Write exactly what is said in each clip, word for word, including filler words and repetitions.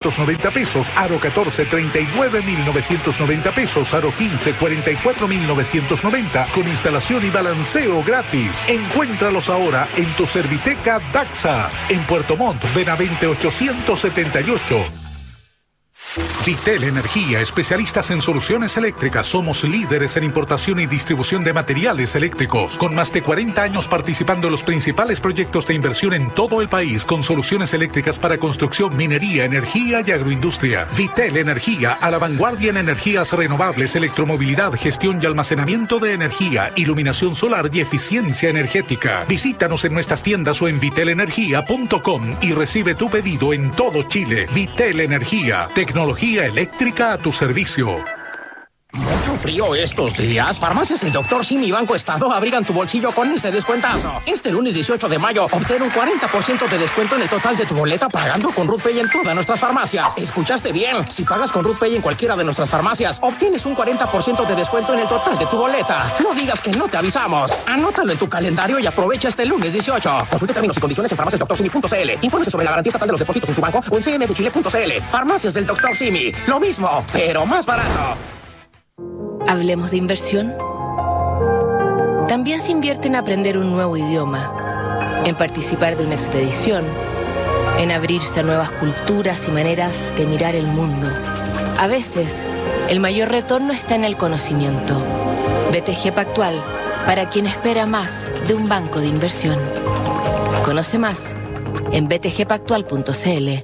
novecientos noventa pesos, Aro catorce, treinta y nueve mil novecientos noventa pesos, Aro quince, cuarenta y cuatro mil novecientos noventa, con instalación y balanceo gratis. Encuéntralos ahora en tu Serviteca Daxa, en Puerto Montt, Benavente ochocientos setenta y ocho. Vitel Energía, especialistas en soluciones eléctricas. Somos líderes en importación y distribución de materiales eléctricos, con más de cuarenta años participando en los principales proyectos de inversión en todo el país, con soluciones eléctricas para construcción, minería, energía y agroindustria. Vitel Energía, a la vanguardia en energías renovables, electromovilidad, gestión y almacenamiento de energía, iluminación solar y eficiencia energética. Visítanos en nuestras tiendas o en vitel energía punto com y recibe tu pedido en todo Chile. Vitel Energía, tecnología eléctrica a tu servicio. Mucho frío estos días. Farmacias del doctor Simi Banco Estado abrigan tu bolsillo con este descuentazo. Este lunes dieciocho de mayo, obtén un cuarenta por ciento de descuento en el total de tu boleta pagando con RuPay en todas nuestras farmacias. ¿Escuchaste bien? Si pagas con RuPay en cualquiera de nuestras farmacias, obtienes un cuarenta por ciento de descuento en el total de tu boleta. No digas que no te avisamos. Anótalo en tu calendario y aprovecha este lunes dieciocho. Consulte términos y condiciones en farmacias doctor simi punto c l. Infórmese sobre la garantía estatal de los depósitos en su banco o en c m de chile punto c l. Farmacias del doctor Simi. Lo mismo, pero más barato. Hablemos de inversión. También se invierte en aprender un nuevo idioma, en participar de una expedición, en abrirse a nuevas culturas y maneras de mirar el mundo. A veces, el mayor retorno está en el conocimiento. B T G Pactual, para quien espera más de un banco de inversión. Conoce más en b t g pactual punto c l.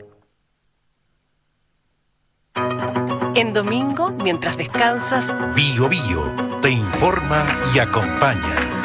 En domingo, mientras descansas, Bio Bio te informa y acompaña.